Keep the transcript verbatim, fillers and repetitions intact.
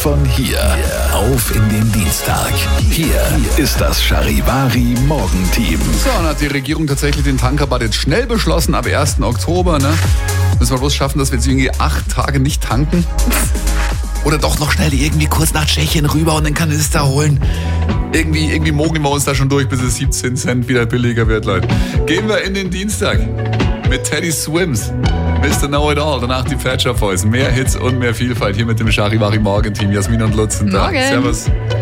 von hier auf in den Dienstag. Hier ist das Charivari Morgenteam. So, und hat die Regierung tatsächlich den Tankerbad jetzt schnell beschlossen, ab ersten Oktober, ne? Müssen wir bloß schaffen, dass wir jetzt irgendwie acht Tage nicht tanken. Oder doch noch schnell irgendwie kurz nach Tschechien rüber und den Kanister holen. Irgendwie, irgendwie mogeln wir uns da schon durch, bis es siebzehn Cent wieder billiger wird, Leute. Gehen wir in den Dienstag mit Teddy Swims. Mister Know It All, danach die Pet Shop Boys. Mehr Hits und mehr Vielfalt hier mit dem Charivari Morgenteam. Jasmin und Lutz sind da. Morgen. Servus.